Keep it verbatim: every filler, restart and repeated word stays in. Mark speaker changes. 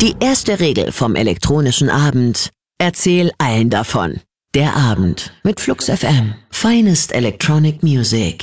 Speaker 1: Die erste Regel vom elektronischen Abend: Erzähl allen davon. Der Abend mit Flux F M. Finest Electronic Music.